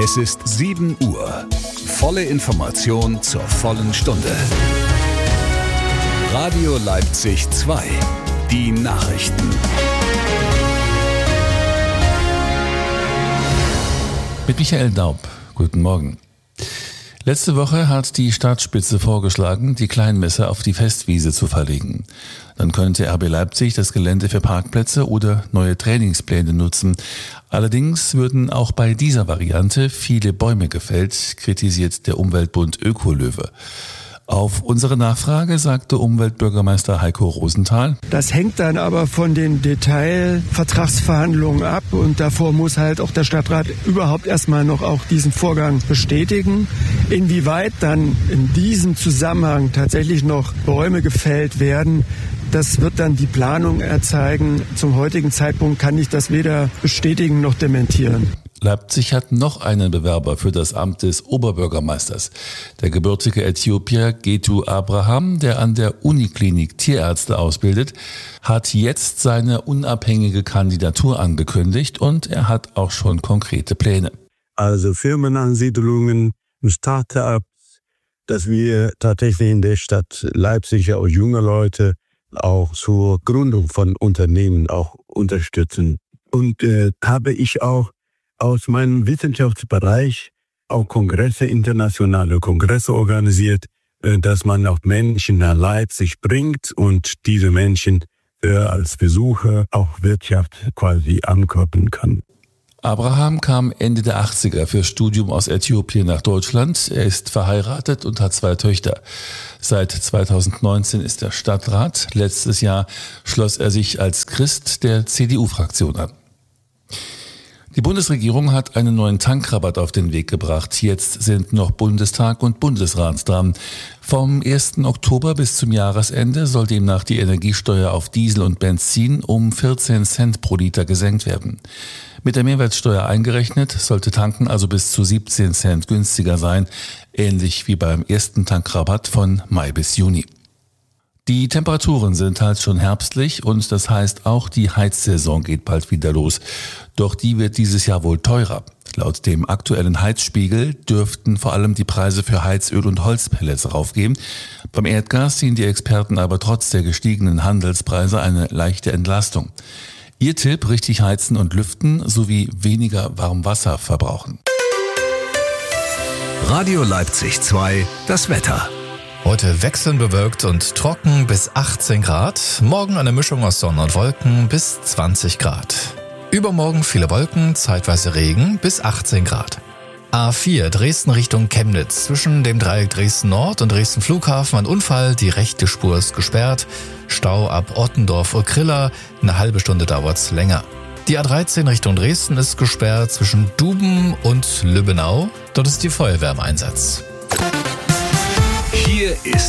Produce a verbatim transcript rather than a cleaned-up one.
Es ist sieben Uhr. Volle Information zur vollen Stunde. Radio Leipzig zwei. Die Nachrichten. Mit Michael Daub. Guten Morgen. Letzte Woche hat die Staatsspitze vorgeschlagen, die Kleinmesse auf die Festwiese zu verlegen. Dann könnte R B Leipzig das Gelände für Parkplätze oder neue Trainingspläne nutzen. Allerdings würden auch bei dieser Variante viele Bäume gefällt, kritisiert der Umweltbund Ökolöwe. Auf unsere Nachfrage sagte Umweltbürgermeister Heiko Rosenthal: Das hängt dann aber von den Detailvertragsverhandlungen ab und davor muss halt auch der Stadtrat überhaupt erstmal noch auch diesen Vorgang bestätigen. Inwieweit dann in diesem Zusammenhang tatsächlich noch Bäume gefällt werden, das wird dann die Planung erzeigen. Zum heutigen Zeitpunkt kann ich das weder bestätigen noch dementieren. Leipzig hat noch einen Bewerber für das Amt des Oberbürgermeisters. Der gebürtige Äthiopier Getu Abraham, der an der Uniklinik Tierärzte ausbildet, hat jetzt seine unabhängige Kandidatur angekündigt und er hat auch schon konkrete Pläne. Also Firmenansiedlungen, Start-ups, dass wir tatsächlich in der Stadt Leipzig auch junge Leute auch zur Gründung von Unternehmen auch unterstützen. Und äh, habe ich auch aus meinem Wissenschaftsbereich auch Kongresse, internationale Kongresse organisiert, dass man auch Menschen nach Leipzig bringt und diese Menschen als Besucher auch Wirtschaft quasi ankoppeln kann. Abraham kam Ende der achtziger fürs Studium aus Äthiopien nach Deutschland. Er ist verheiratet und hat zwei Töchter. Seit zweitausendneunzehn ist er Stadtrat. Letztes Jahr schloss er sich als Christ der C D U-Fraktion an. Die Bundesregierung hat einen neuen Tankrabatt auf den Weg gebracht. Jetzt sind noch Bundestag und Bundesrat dran. Vom ersten Oktober bis zum Jahresende soll demnach die Energiesteuer auf Diesel und Benzin um vierzehn Cent pro Liter gesenkt werden. Mit der Mehrwertsteuer eingerechnet sollte Tanken also bis zu siebzehn Cent günstiger sein, ähnlich wie beim ersten Tankrabatt von Mai bis Juni. Die Temperaturen sind halt schon herbstlich und das heißt auch die Heizsaison geht bald wieder los. Doch die wird dieses Jahr wohl teurer. Laut dem aktuellen Heizspiegel dürften vor allem die Preise für Heizöl und Holzpellets raufgehen. Beim Erdgas sehen die Experten aber trotz der gestiegenen Handelspreise eine leichte Entlastung. Ihr Tipp: richtig heizen und lüften sowie weniger Warmwasser verbrauchen. Radio Leipzig zwei, das Wetter. Heute wechselnd bewölkt und trocken bis achtzehn Grad. Morgen eine Mischung aus Sonne und Wolken bis zwanzig Grad. Übermorgen viele Wolken, zeitweise Regen bis achtzehn Grad. A vier Dresden Richtung Chemnitz. Zwischen dem Dreieck Dresden Nord und Dresden Flughafen ein Unfall. Die rechte Spur ist gesperrt. Stau ab Ottendorf-Okrilla. Eine halbe Stunde dauert's länger. Die A dreizehn Richtung Dresden ist gesperrt zwischen Duben und Lübbenau. Dort ist die Feuerwehr im Einsatz. Hier ist